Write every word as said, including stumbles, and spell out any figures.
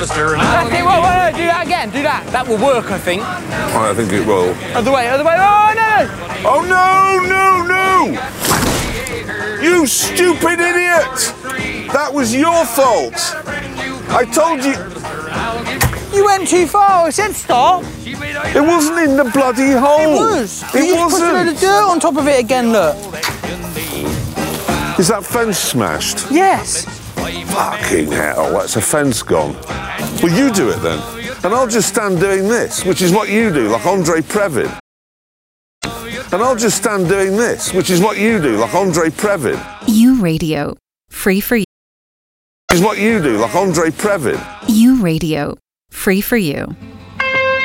mister. That's it, whoa, whoa, whoa, do that again, do that. That will work, I think. I think it will. Other way, other way, oh, no, no. Oh, no, no, no! You stupid idiot! That was your fault. I told you... You went too far, I said stop. It wasn't in the bloody hole. It was. It you wasn't. Just put a load of dirt on top of it again, look. Is that fence smashed? Yes. Fucking hell, that's a fence gone. Well, you do it then. And I'll just stand doing this, which is what you do, like Andre Previn. And I'll just stand doing this, which is what you do, like Andre Previn. You Radio. Free for you. Is what you do, like Andre Previn. You Radio. Free for you.